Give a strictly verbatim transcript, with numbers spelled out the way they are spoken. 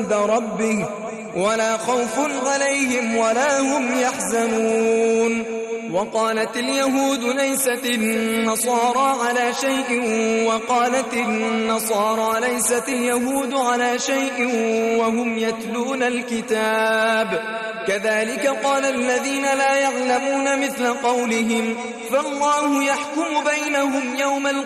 عند ربه ولا خوف عليهم ولا هم يحزنون. وقالت اليهود ليست النصارى على شيء وقالت النصارى ليست اليهود على شيء وهم يتلون الكتاب كذلك قال الذين لا يعلمون مثل قولهم فالله يحكم بينهم يوم القيامة